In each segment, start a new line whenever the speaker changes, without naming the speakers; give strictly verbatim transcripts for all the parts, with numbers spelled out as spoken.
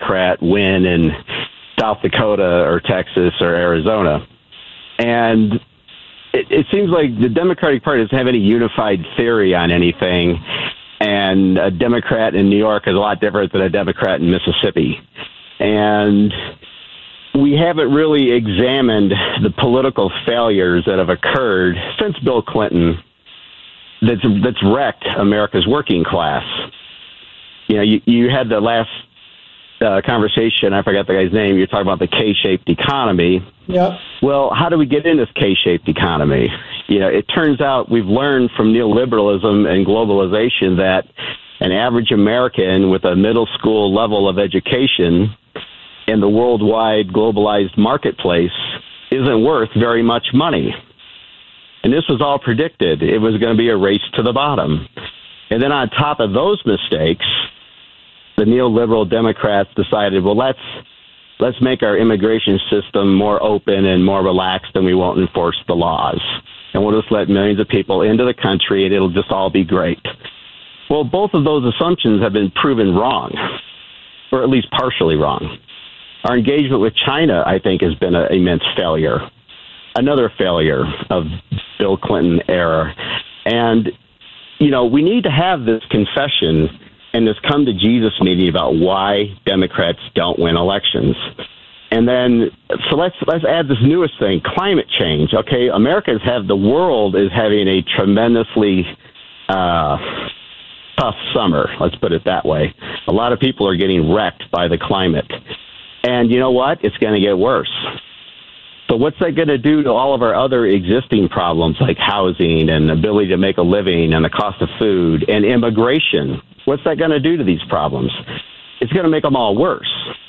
Democrat win in South Dakota or Texas or Arizona. And it, it seems like the Democratic Party doesn't have any unified theory on anything. And a Democrat in New York is a lot different than a Democrat in Mississippi. And we haven't really examined the political failures that have occurred since Bill Clinton that's, that's wrecked America's working class. You know, you, you had the last uh, conversation, I forgot the guy's name, you're talking about the K-shaped economy.
Yeah.
Well, how do we get in this K-shaped economy? You know, it turns out we've learned from neoliberalism and globalization that an average American with a middle school level of education in the worldwide globalized marketplace isn't worth very much money. And this was all predicted. It was going to be a race to the bottom. And then on top of those mistakes, the neoliberal Democrats decided, well, let's let's make our immigration system more open and more relaxed, and we won't enforce the laws. And we'll just let millions of people into the country, and it'll just all be great. Well, both of those assumptions have been proven wrong, or at least partially wrong. Our engagement with China, I think, has been an immense failure. Another failure of Bill Clinton era. And, you know, we need to have this confession and this come to Jesus meeting about why Democrats don't win elections. And then, so let's let's add this newest thing, climate change. Okay, Americans have, the world is having a tremendously uh, tough summer, let's put it that way. A lot of people are getting wrecked by the climate. And you know what? It's going to get worse. So what's that going to do to all of our other existing problems like housing and ability to make a living and the cost of food and immigration? What's that going to do to these problems? It's going to make them all worse.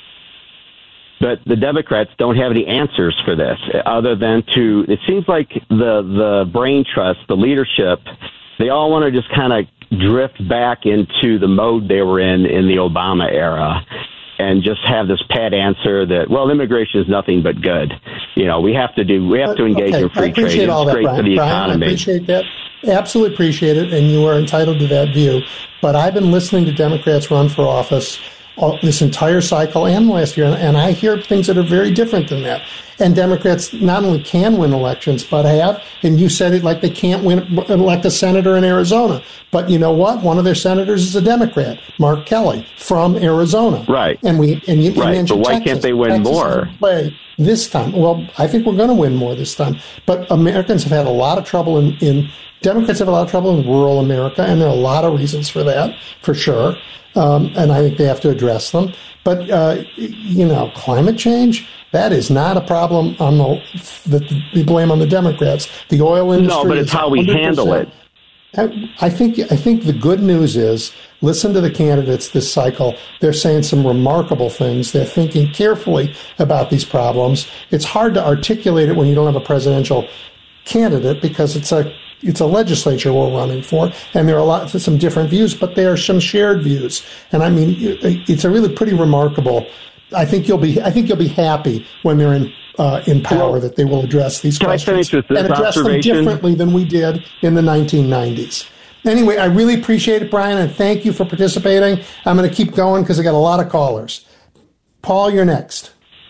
But the Democrats don't have any answers for this other than to, it seems like the, the brain trust, the leadership, they all want to just kind of drift back into the mode they were in in the Obama era and just have this pat answer that, well, immigration is nothing but good. You know, we have to do, we have to engage
okay.
in free
I appreciate
trade. It's
all that,
great
Brian.
for the
Brian,
economy.
I appreciate that. Absolutely appreciate it, and you are entitled to that view. But I've been listening to Democrats run for office all, this entire cycle and last year, and I hear things that are very different than that. And Democrats not only can win elections, but have, and you said it like they can't win elect a senator in Arizona. But you know what? One of their senators is a Democrat, Mark Kelly, from Arizona.
Right.
And we and you,
right.
you mentioned
but why
Texas.
can't they win
Texas
more?
Play this time. Well, I think we're going to win more this time. But Americans have had a lot of trouble in, in Democrats have a lot of trouble in rural America, and there are a lot of reasons for that, for sure. Um, and I think they have to address them. But, uh, you know, climate change, that is not a problem on the, that we blame on the Democrats. The oil industry.
No, but it's how we handle it.
I think I think the good news is, listen to the candidates this cycle. They're saying some remarkable things. They're thinking carefully about these problems. It's hard to articulate it when you don't have a presidential candidate because it's a it's a legislature we're running for, and there are a lot some different views, but there are some shared views. And I mean, it's a really pretty remarkable. I think you'll be I think you'll be happy when they're in uh, in power well, that they will address these
can
questions
I finish with this
and address them
observation?
differently than we did in the nineteen nineties. Anyway, I really appreciate it, Brian, and thank you for participating. I'm going to keep going because I got a lot of callers. Paul, you're next.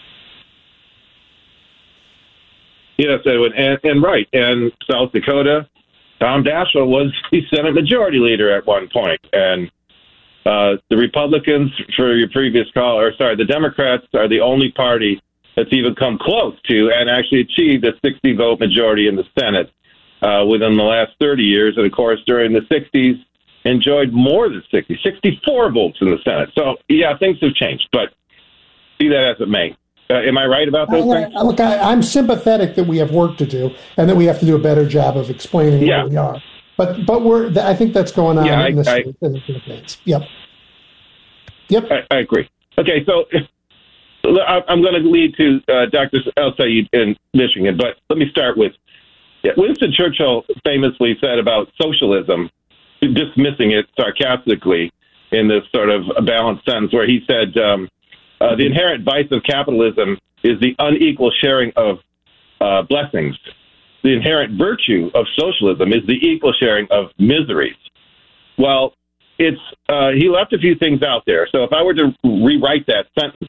Yes, Edwin, and, and right. And South Dakota, Tom Daschle was the Senate Majority Leader at one point. And uh, the Republicans, for your previous call, or sorry, the Democrats are the only party that's even come close to and actually achieved a sixty-vote majority in the Senate uh, within the last thirty years. And, of course, during the sixties, enjoyed more than sixty, sixty-four votes in the Senate. So, yeah, things have changed. But be that as it may. Uh, am I right about those
I,
things?
I, look, I, I'm sympathetic that we have work to do and that we have to do a better job of explaining
yeah.
where we are. But but we're I think that's going on
yeah,
in,
I,
this,
I,
in the Philippines. Yep. Yep.
I, I agree. Okay, so I'm going to lead to uh, Doctor El-Sayed in Michigan, but let me start with Winston Churchill famously said about socialism, dismissing it sarcastically in this sort of balanced sentence, where he said, um, uh, the inherent vice of capitalism is the unequal sharing of uh, blessings. The inherent virtue of socialism is the equal sharing of miseries. Well, it's uh, he left a few things out there. So if I were to rewrite that sentence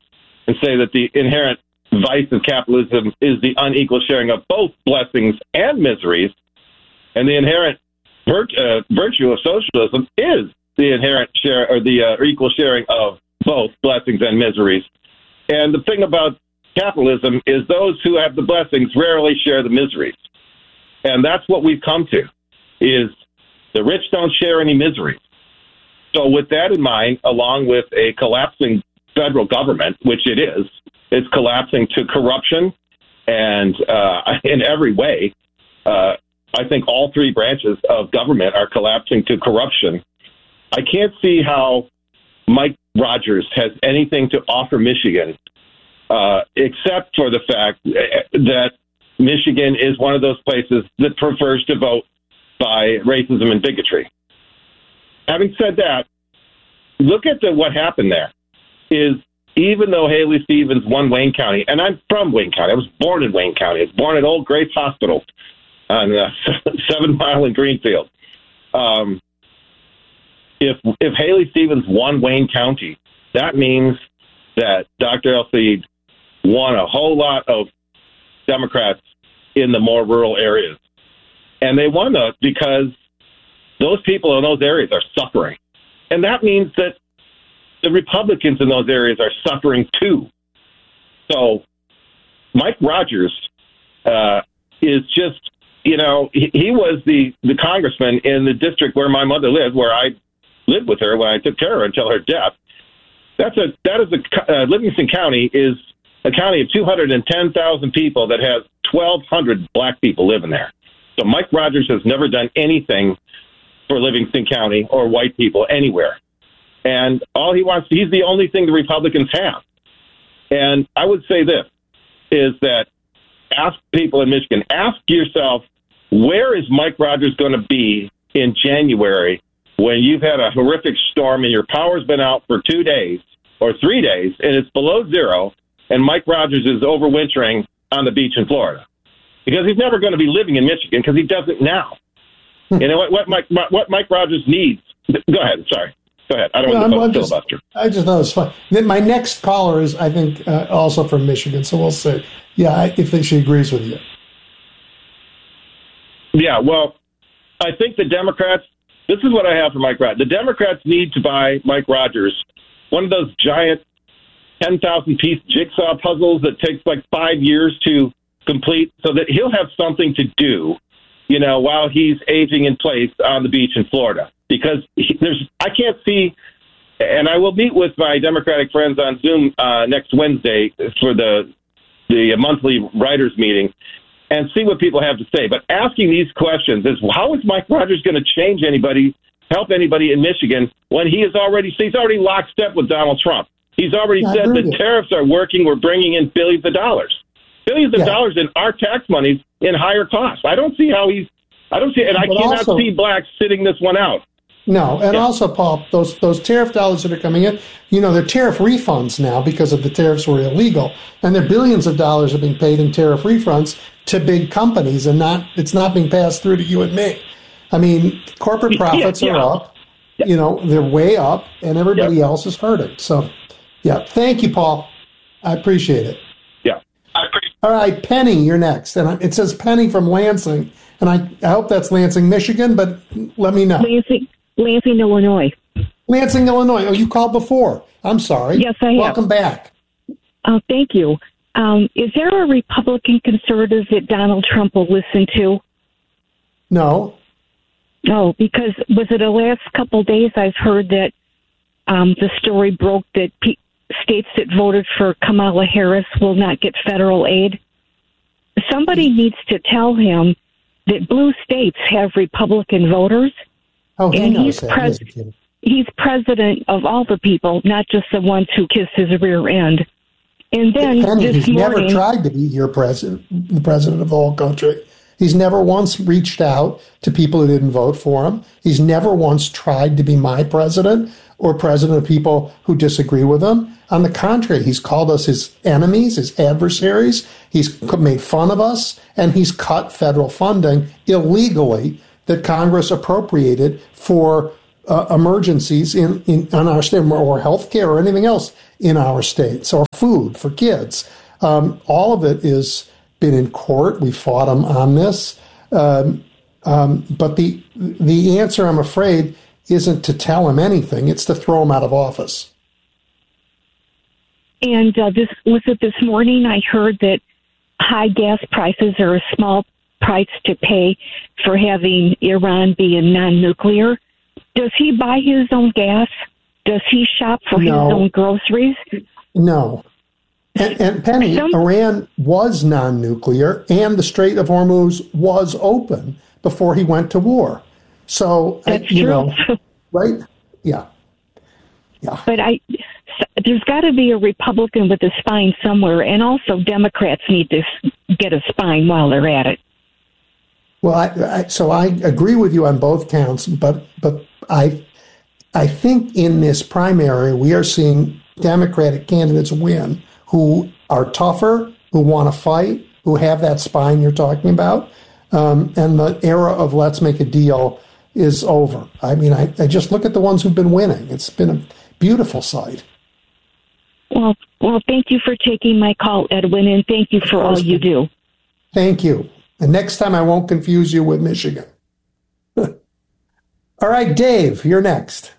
and say that the inherent vice of capitalism is the unequal sharing of both blessings and miseries, and the inherent virt- uh, virtue of socialism is the inherent share or the uh, equal sharing of both blessings and miseries. And the thing about capitalism is those who have the blessings rarely share the miseries. And that's what we've come to, is the rich don't share any miseries. So with that in mind, along with a collapsing federal government, which it is, it's collapsing to corruption, and uh, in every way, uh, I think all three branches of government are collapsing to corruption. I can't see how Mike Rogers has anything to offer Michigan, uh, except for the fact that Michigan is one of those places that prefers to vote by racism and bigotry. Having said that, look at the, what happened there. Is even though Haley Stevens won Wayne County, and I'm from Wayne County, I was born in Wayne County. I was born at Old Grace Hospital on uh, Seven Mile in Greenfield. Um, if if Haley Stevens won Wayne County, that means that Doctor El-Sayed won a whole lot of Democrats in the more rural areas. And they won that because those people in those areas are suffering. And that means that the Republicans in those areas are suffering too. So Mike Rogers uh, is just, you know, he, he was the, the congressman in the district where my mother lived, where I lived with her when I took care of her until her death. That's a, that is a, uh, Livingston County is a county of two hundred ten thousand people that has twelve hundred black people living there. So Mike Rogers has never done anything for Livingston County or white people anywhere. And all he wants, he's the only thing the Republicans have. And I would say this, is that ask people in Michigan, ask yourself, where is Mike Rogers going to be in January when you've had a horrific storm and your power's been out for two days or three days and it's below zero and Mike Rogers is overwintering on the beach in Florida? Because he's never going to be living in Michigan because he doesn't now. You know what, what Mike what Mike Rogers needs? Go ahead. Sorry. Go ahead. I don't no, want to filibuster.
I just know it's fun. Then my next caller is, I think, uh, also from Michigan. So we'll see. Yeah, I, if she agrees with you.
Yeah. Well, I think the Democrats. This is what I have for Mike Rogers. The Democrats need to buy Mike Rogers one of those giant ten thousand piece jigsaw puzzles that takes like five years to complete, so that he'll have something to do, you know, while he's aging in place on the beach in Florida. Because he, there's, I can't see, and I will meet with my Democratic friends on Zoom uh, next Wednesday for the the monthly writers meeting, and see what people have to say. But asking these questions is, how is Mike Rogers going to change anybody, help anybody in Michigan when he is already he's already locked step with Donald Trump? He's already yeah, said that tariffs are working. We're bringing in billions of dollars. Billions of yeah. dollars in our tax monies in higher costs. I don't see how he's, I don't see, and I but cannot also, see blacks sitting this one out.
No, and
yeah.
also, Paul, those those tariff dollars that are coming in, you know, they're tariff refunds now because of the tariffs were illegal, and they're billions of dollars are being paid in tariff refunds to big companies, and not it's not being passed through to you and me. I mean, corporate profits yeah, yeah. are up, yeah. you know, they're way up, and everybody yeah. else is hurting. So, yeah, thank you, Paul. I appreciate it.
Yeah. I appreciate
All right, Penny, you're next. And it says Penny from Lansing, and I, I hope that's Lansing, Michigan, but let me know.
Lansing, Lansing, Illinois.
Lansing, Illinois. Oh, you called before. I'm sorry.
Yes, I have.
Welcome back.
Oh, thank you. Um, is there a Republican conservative that Donald Trump will listen to?
No.
No, because was it the last couple of days I've heard that um, the story broke that pe- states that voted for Kamala Harris will not get federal aid? Somebody needs to tell him that blue states have Republican voters.
Oh, he
and
knows
he's
that.
Pres-
Yes, he
he's president of all the people, not just the ones who kiss his rear end. And then
Penny,
this
he's
morning,
never tried to be your president, the president of the whole country. He's never once reached out to people who didn't vote for him. He's never once tried to be my president or president of people who disagree with him. On the contrary, he's called us his enemies, his adversaries. He's made fun of us, and he's cut federal funding illegally that Congress appropriated for uh, emergencies in, in on our state or health care or anything else. in our states, or food for kids. Um, all of it is been in court. We fought them on this. Um, um, but the the answer, I'm afraid, isn't to tell him anything. It's to throw him out of office.
And uh, this was it this morning. I heard that high gas prices are a small price to pay for having Iran being non-nuclear. Does he buy his own gas? Does he shop for
No.
his own groceries?
No. And, and Penny,
Some-
Iran was non-nuclear, and the Strait of Hormuz was open before he went to war. So, I,
That's
you
true.
know, right? Yeah. Yeah.
But I, there's got to be a Republican with a spine somewhere, and also Democrats need to get a spine while they're at it.
Well, I, I, so I agree with you on both counts, but but I I think in this primary we are seeing Democratic candidates win who are tougher, who want to fight, who have that spine you're talking about, um, and the era of let's make a deal is over. I mean, I, I just look at the ones who've been winning. It's been a beautiful sight.
Well, well, thank you for taking my call, Edwin, and thank you for all you do.
Thank you. And next time I won't confuse you with Michigan. All right, Dave, you're next.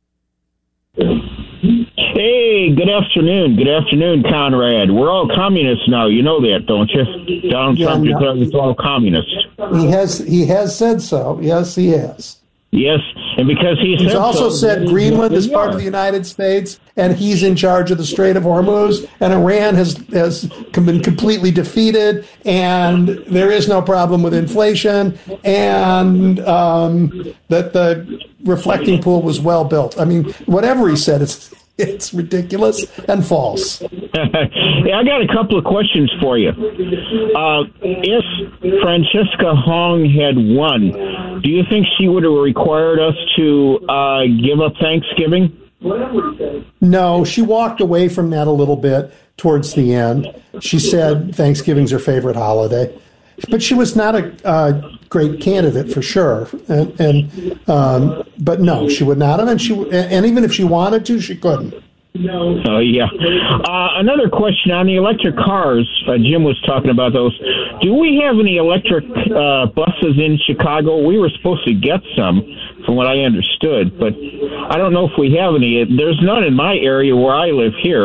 Hey, good afternoon. Good afternoon, Conrad. We're all communists now. You know that, don't you? Donald
Yeah,
Trump
no.
is all communists.
He has he has said so. Yes, he has.
Yes, and because he
He's
said
also
so,
said Greenland is part of the
the
United States, and he's in charge of the Strait of Hormuz, and Iran has has been completely defeated, and there is no problem with inflation, and um, that the reflecting pool was well built. I mean, whatever he said, it's it's ridiculous and false.
Yeah, I got a couple of questions for you. Uh, if Francesca Hong had won, do you think she would have required us to uh, give up Thanksgiving?
No, she walked away from that a little bit towards the end. She said Thanksgiving's her favorite holiday, but she was not a uh, great candidate for sure. And, and um, but no, she would not have, and she and even if she wanted to, she couldn't.
Oh, yeah. Uh, another question on the electric cars. Uh, Jim was talking about those. Do we have any electric uh, buses in Chicago? We were supposed to get some, from what I understood, but I don't know if we have any. There's none in my area where I live here.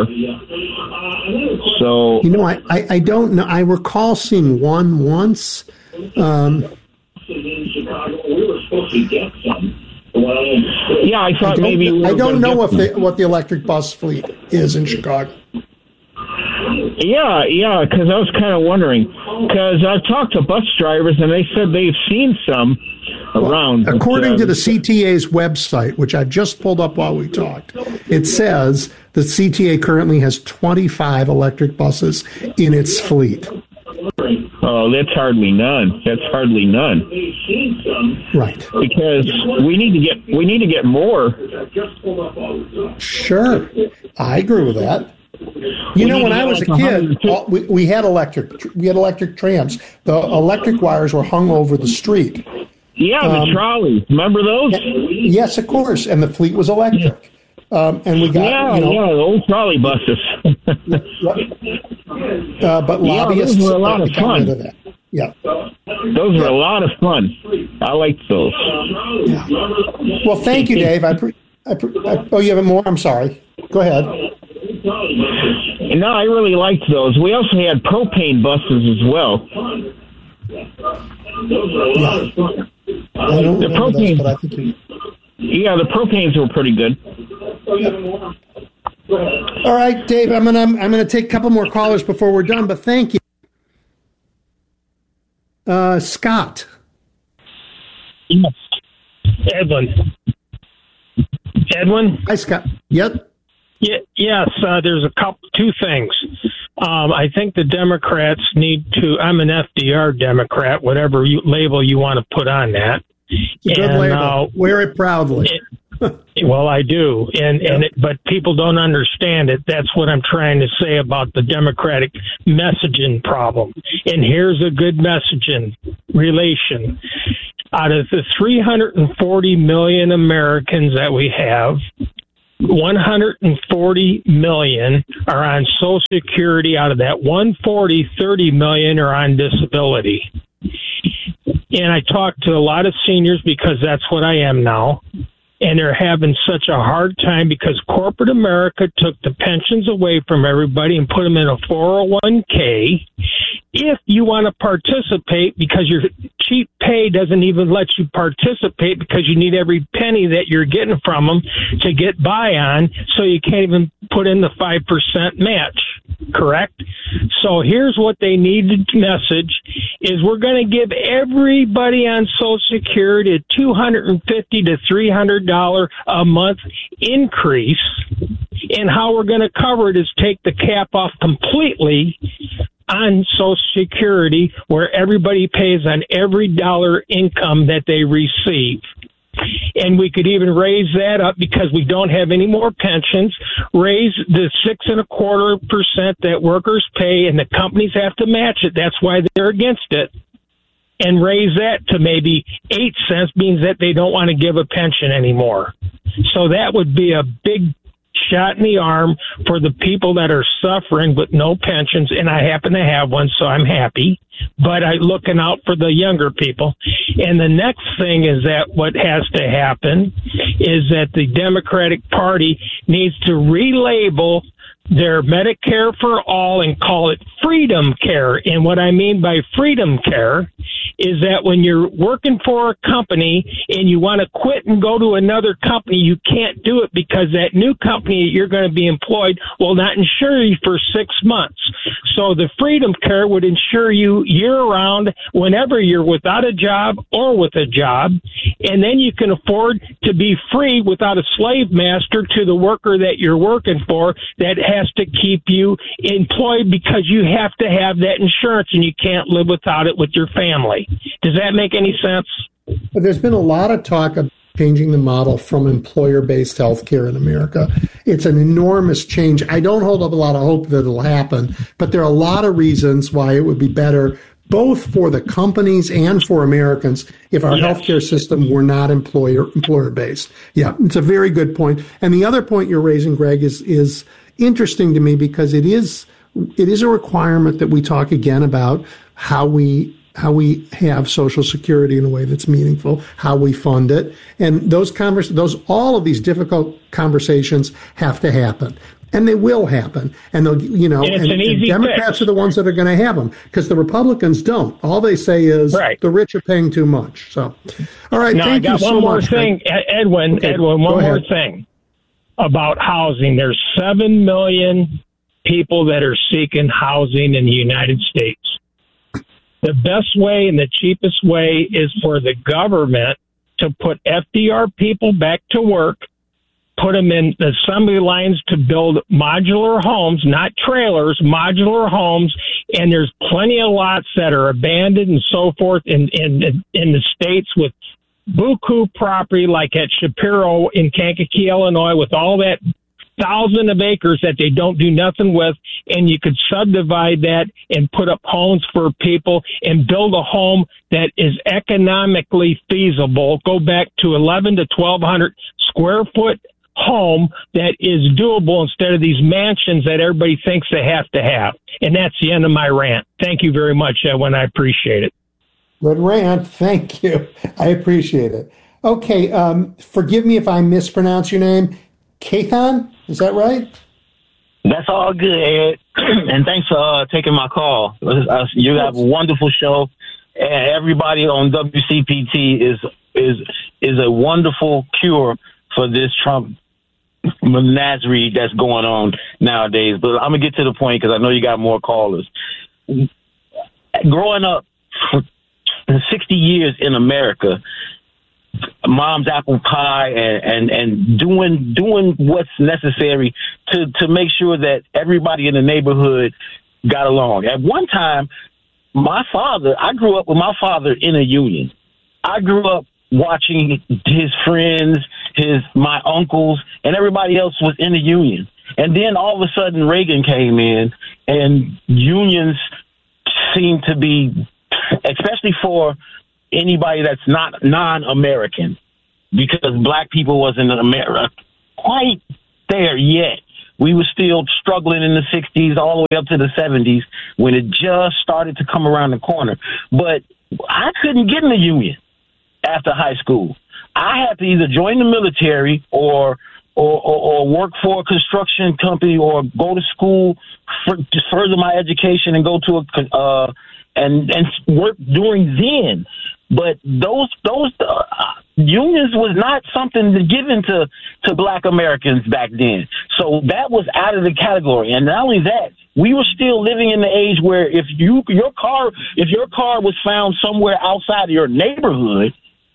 So,
You know, I, I, I don't know. I recall seeing one once. Um,
yeah, I
I
thought
don't,
maybe we were
I don't
gonna
know
get
if
some.
the, what the electric bus fleet is in Chicago.
Yeah, yeah, because I was kind of wondering. Because I've talked to bus drivers, and they said they've seen some around. but,
According
uh,
to the C T A's website, which I've just pulled up while we talked, it says the C T A currently has twenty-five electric buses in its fleet.
Oh, that's hardly none. That's hardly none.
Right.
Because we need to get we need to get more.
Sure. I agree with that. You
We
know,
need
when
to
I
get
was a
like
kid,
one hundred
all, we, we had electric we had electric trams. The electric wires were hung over the street.
Yeah, the
Um,
trolleys. Remember those?
Yes, of course, and the fleet was electric. Um, and we got,
Yeah,
you know,
yeah, the old trolley buses.
uh, but
Yeah,
lobbyists
those were a lot of
got
fun.
rid of that. Yeah.
Those were a lot of fun. I liked those.
Yeah. Well, thank you, Dave. I, pre- I, pre- I oh, you have more? I'm sorry. Go ahead.
No, I really liked those. We also had propane buses as well.
Yeah. I don't
The
remember those,
propane-
but I think you.
Yeah, the propanes were pretty good.
All right, Dave. I'm gonna I'm gonna take a couple more callers before we're done, but thank you. Uh, Scott.
Yes. Edwin. Edwin?
Hi, Scott. Yep.
Yeah, yes, uh, there's a couple, two things. Um, I think the Democrats need to, I'm an F D R Democrat, whatever you, label you want to put on that.
It's a good
And,
label.
uh,
Wear it proudly.
It, well, I do, and
Yeah.
and it, but people don't understand it. That's what I'm trying to say about the Democratic messaging problem. And here's a good messaging relation. Out of the three hundred forty million Americans that we have, one hundred forty million are on Social Security. Out of that one hundred forty, thirty million are on disability. And I talk to a lot of seniors because that's what I am now. And they're having such a hard time because corporate America took the pensions away from everybody and put them in a four oh one k. If you want to participate, because your cheap pay doesn't even let you participate because you need every penny that you're getting from them to get by on, so you can't even put in the five percent match, correct? So here's what they need to message is we're going to give everybody on Social Security a two hundred fifty to three hundred dollars a month increase, and how we're going to cover it is take the cap off completely on Social Security, where everybody pays on every dollar income that they receive. And we could even raise that up because we don't have any more pensions, raise the six and a quarter percent that workers pay, and the companies have to match it. That's why they're against it. And raise that to maybe eight cents means that they don't want to give a pension anymore. So that would be a big shot in the arm for the people that are suffering with no pensions, and I happen to have one, so I'm happy. But I'm looking out for the younger people. And the next thing is that what has to happen is that the Democratic Party needs to relabel their Medicare for all and call it Freedom Care. And what I mean by Freedom Care is that when you're working for a company and you want to quit and go to another company, you can't do it because that new company that you're going to be employed will not insure you for six months. So the Freedom Care would insure you year-round whenever you're without a job or with a job, and then you can afford to be free without a slave master to the worker that you're working for that has to keep you employed because you have to have that insurance and you can't live without it with your family. Does that make any sense?
But there's been a lot of talk of changing the model from employer-based health care in America. It's an enormous change. I don't hold up a lot of hope that it'll happen, but there are a lot of reasons why it would be better both for the companies and for Americans if our yes. healthcare system were not employer employer based. Yeah, it's a very good point. And the other point you're raising, Greg, is is interesting to me because it is it is a requirement that we talk again about how we how we have Social Security in a way that's meaningful, how we fund it, and those convers those all of these difficult conversations have to happen. And they will happen. And they'll, you know, and,
and,
an
and
Democrats
fix.
are the ones that are going to have them because the Republicans don't. All they say is
right.
the rich are paying too much. So, all right.
Now,
thank
I got
you
one
so
more
much,
thing,
Greg.
Edwin,
okay,
Edwin, one more
ahead.
thing about housing. There's seven million people that are seeking housing in the United States. The best way and the cheapest way is for the government to put F D R people back to work, put them in the assembly lines to build modular homes, not trailers, modular homes, and there's plenty of lots that are abandoned and so forth in, in, in the states with buku property like at Shapiro in Kankakee, Illinois, with all that thousand of acres that they don't do nothing with, and you could subdivide that and put up homes for people and build a home that is economically feasible. Go back to eleven to twelve hundred square foot home that is doable instead of these mansions that everybody thinks they have to have. And that's the end of my rant. Thank you very much, Edwin. I appreciate it.
Good rant. Thank you. I appreciate it. Okay. Um, forgive me if I mispronounce your name. Kathan, is that right?
That's all good, Ed. And thanks for uh, taking my call. Uh, you have a wonderful show. And everybody on W C P T is is is a wonderful cure for this Trump menagerie that's going on nowadays. But I'm going to get to the point because I know you got more callers. Growing up for sixty years in America, mom's apple pie and, and, and doing doing what's necessary to, to make sure that everybody in the neighborhood got along. At one time, my father, I grew up with my father in a union. I grew up watching his friends, his my uncles, and everybody else was in the union. And then all of a sudden Reagan came in, and unions seem to be, especially for anybody that's not non-American, because black people wasn't in America, quite there yet. We were still struggling in the sixties all the way up to the seventies when it just started to come around the corner. But I couldn't get in the union after high school. I had to either join the military or or, or, or work for a construction company or go to school for, to further my education and go to a uh, and and work during then. But those those uh, unions was not something given to, to black Americans back then. So that was out of the category. And not only that, we were still living in the age where if you your car if your car was found somewhere outside of your neighborhood,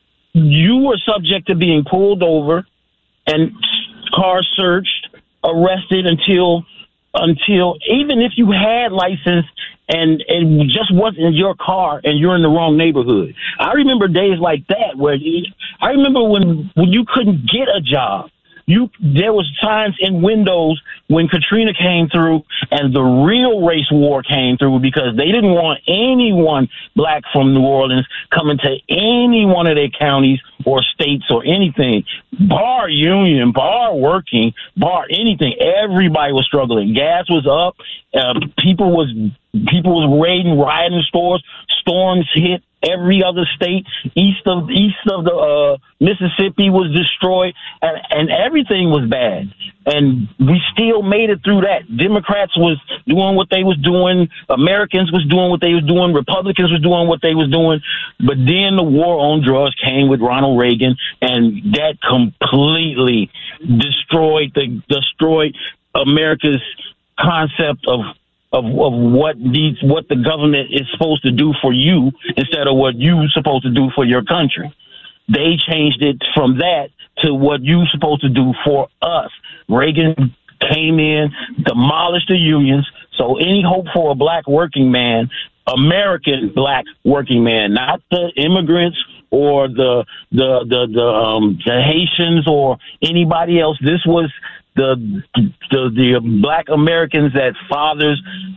you were subject to being pulled over and car searched, arrested until until even if you had license and it just wasn't your car and you're in the wrong neighborhood. I remember days like that where I remember when, when you couldn't get a job. You there was times in windows when Katrina came through and the real race war came through because they didn't want anyone black from New Orleans coming to any one of their counties or states or anything. Bar union, bar working, bar anything. Everybody was struggling. Gas was up. Uh, people was people was raiding, rioting stores. Storms hit every other state east of east of the uh, Mississippi was destroyed, and, and everything was bad. And we still made it through that. Democrats was doing what they was doing. Americans was doing what they was doing. Republicans was doing what they was doing. But then the war on drugs came with Ronald Reagan, and that completely destroyed the destroyed America's concept of Of, of what needs, what the government is supposed to do for you instead of what you're supposed to do for your country. They changed it from that to what you're supposed to do for us. Reagan came in, demolished the unions. So any hope for a black working man, American black working man, not the immigrants or the the the the, um, the Haitians or anybody else. This was the the the black Americans that fathers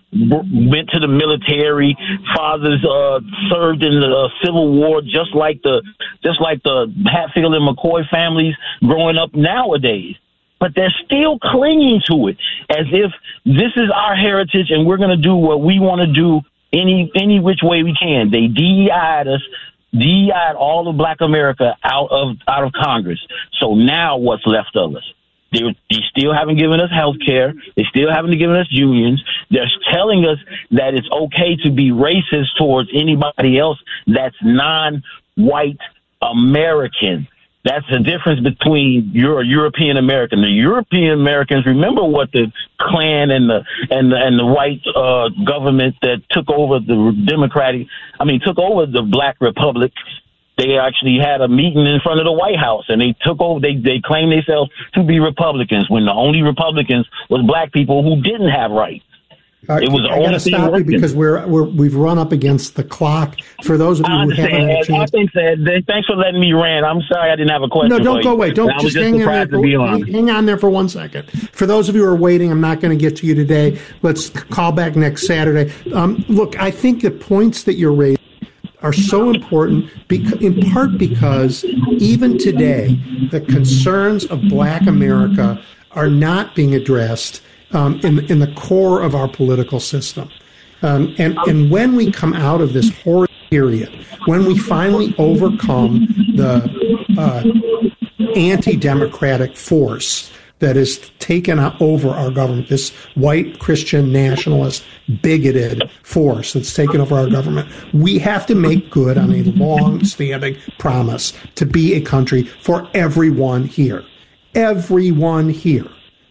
went to the military, fathers uh, served in the uh, Civil War, just like the just like the Hatfield and McCoy families growing up nowadays. But they're still clinging to it as if this is our heritage and we're going to do what we want to do any any which way we can. They D E I'd us, D E I'd all of black America out of out of Congress. So now what's left of us? They, they still haven't given us health care. They still haven't given us unions. They're telling us that it's okay to be racist towards anybody else that's non-white American. That's the difference between your European American. The European Americans remember what the Klan and the and the, and the white uh, government that took over the Democratic, I mean, took over the Black Republic. They actually had a meeting in front of the White House, and they took over. They they claimed themselves to be Republicans when the only Republicans was black people who didn't have rights.
Uh,
it was the
I got to stop you because we're, we're we've run up against the clock. For those of you who haven't had a chance,
I think that. Thanks for letting me rant. I'm sorry I didn't have a question.
No, don't
for
go
you.
away. Don't
I was
just,
just
hang, on there for,
on.
hang on there for one second. For those of you who are waiting, I'm not going to get to you today. Let's call back next Saturday. Um, look, I think the points that you're raising are so important, bec- in part because even today, the concerns of black America are not being addressed um, in, in the core of our political system. Um, and, and when we come out of this horrid period, when we finally overcome the uh, anti-democratic force that has taken over our government, this white Christian nationalist bigoted force that's taken over our government, we have to make good on a long-standing promise to be a country for everyone here. Everyone here.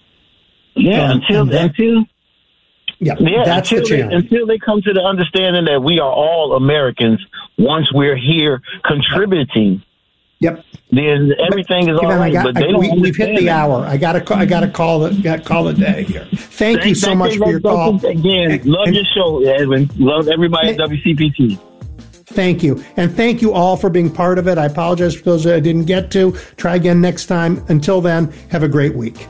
Yeah,
and,
until
and that,
until
yeah,
yeah,
that's
until
the challenge.
They, until they come to the understanding that we are all Americans once we're here contributing.
Yep.
Then everything is all
Kevin,
right.
Got,
but they
I,
don't
we, we've hit the
that.
hour. I got to. I got to call the. Got call the day here. Thank
Thank,
you so
thank
much for your call.
Again,
and,
love
and,
your show, Edwin. Love everybody at W C P T.
Thank you, and thank you all for being part of it. I apologize for those that I didn't get to. Try again next time. Until then, have a great week.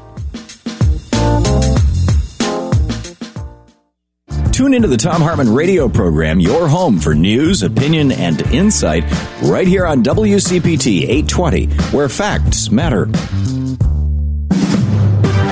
Tune into the Thom Hartmann radio program, your home for news, opinion, and insight, right here on W C P T eight twenty, where facts matter.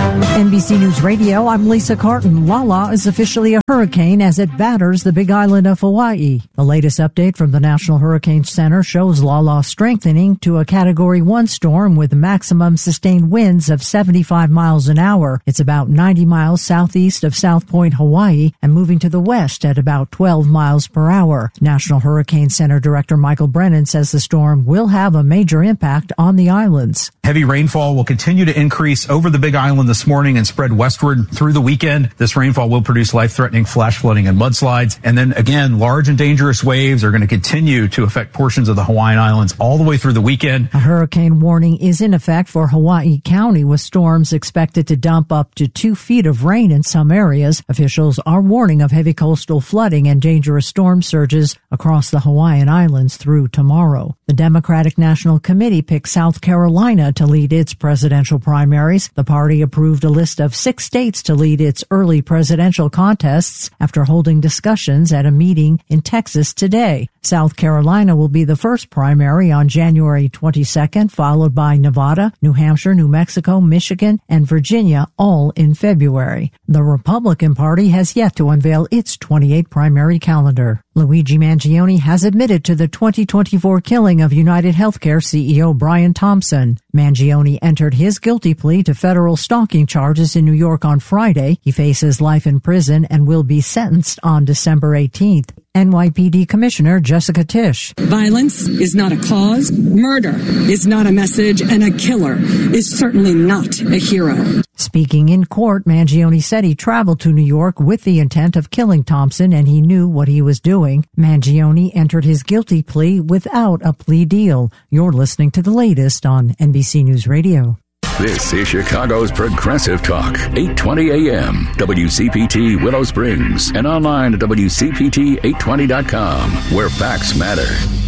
N B C News Radio, I'm Lisa Carton. Lala is officially a hurricane as it batters the Big Island of Hawaii. The latest update from the National Hurricane Center shows Lala strengthening to a Category one storm with maximum sustained winds of seventy-five miles an hour. It's about ninety miles southeast of South Point, Hawaii, and moving to the west at about twelve miles per hour. National Hurricane Center Director Michael Brennan says the storm will have a major impact on the islands.
Heavy rainfall will continue to increase over the Big Island this morning and spread westward through the weekend. This rainfall will produce life-threatening flash flooding and mudslides. And then again, large and dangerous waves are going to continue to affect portions of the Hawaiian Islands all the way through the weekend.
A hurricane warning is in effect for Hawaii County, with storms expected to dump up to two feet of rain in some areas. Officials are warning of heavy coastal flooding and dangerous storm surges across the Hawaiian Islands through tomorrow. The Democratic National Committee picked South Carolina to lead its presidential primaries. The party approved a list of six states to lead its early presidential contests after holding discussions at a meeting in Texas today. South Carolina will be the first primary on January twenty-second, followed by Nevada, New Hampshire, New Mexico, Michigan, and Virginia, all in February. The Republican Party has yet to unveil its twenty-eight primary calendar. Luigi Mangione has admitted to the twenty twenty-four killing of United Healthcare C E O Brian Thompson. Mangione entered his guilty plea to federal stalking charges in New York on Friday. He faces life in prison and will be sentenced on December eighteenth. N Y P D Commissioner Jessica Tisch.
Violence is not a cause, murder is not a message, and a killer is certainly not a hero.
Speaking in court, Mangione said he traveled to New York with the intent of killing Thompson and he knew what he was doing. Mangione entered his guilty plea without a plea deal. You're listening to the latest on N B C News Radio.
This is Chicago's Progressive Talk, eight twenty A M, W C P T Willow Springs, and online at W C P T eight twenty dot com, where facts matter.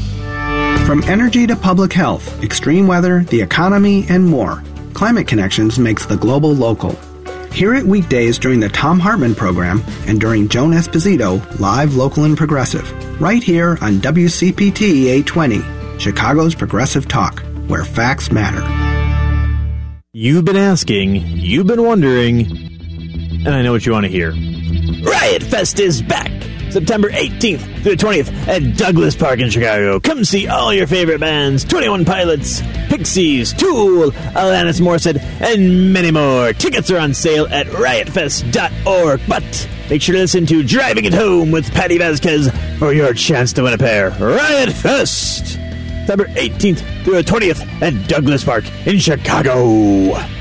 From energy to public health, extreme weather, the economy, and more, Climate Connections makes the global local. Hear it weekdays during the Thom Hartmann program and during Joan Esposito, live, local, and progressive, right here on W C P T eight twenty, Chicago's Progressive Talk, where facts matter.
You've been asking, you've been wondering, and I know what you want to hear. Riot Fest is back! September eighteenth through the twentieth at Douglas Park in Chicago. Come see all your favorite bands, twenty-one Pilots, Pixies, Tool, Alanis Morissette, and many more. Tickets are on sale at riot fest dot org. But make sure to listen to Driving It Home with Patty Vasquez for your chance to win a pair. Riot Fest! September eighteenth through the twentieth at Douglas Park in Chicago.